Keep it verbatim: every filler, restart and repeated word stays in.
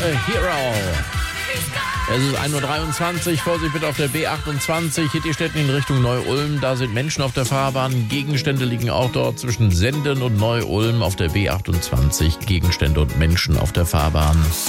A Hero. Es ist ein Uhr dreiundzwanzig, Vorsicht bitte auf der B achtundzwanzig, Hittistetten in Richtung Neu-Ulm. Da sind Menschen auf der Fahrbahn, Gegenstände liegen auch dort zwischen Senden und Neu-Ulm auf der B achtundzwanzig. Gegenstände und Menschen auf der Fahrbahn.